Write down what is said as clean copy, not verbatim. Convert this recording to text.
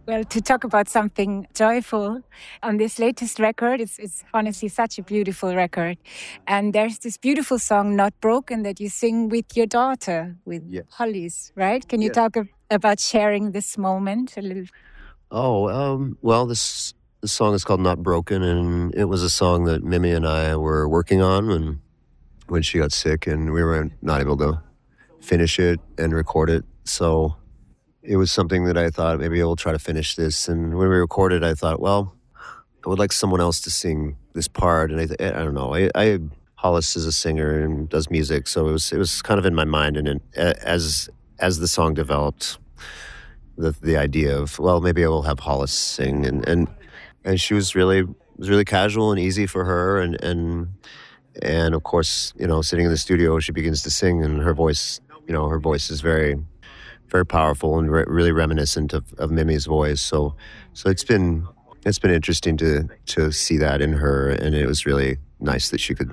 Well, to talk about something joyful, on this latest record, it's honestly such a beautiful record. And there's this beautiful song, Not Broken, that you sing with your daughter, with Yes. Hollis, right? Can you Yes. talk about sharing this moment a little? Oh, well, this song is called Not Broken, and it was a song that Mimi and I were working on when she got sick, and we were not able to finish it and record it. So it was something that I thought maybe we'll try to finish this. And when we recorded, I thought, well, I would like someone else to sing this part. And I don't know, Hollis is a singer and does music, so it was kind of in my mind. And as the song developed, the idea of, well, maybe I will have Hollis sing, and she was really casual and easy for her, and of course, sitting in the studio, she begins to sing, and her voice is very, very powerful and really reminiscent of Mimi's voice. So it's been interesting to see that in her, and it was really nice that she could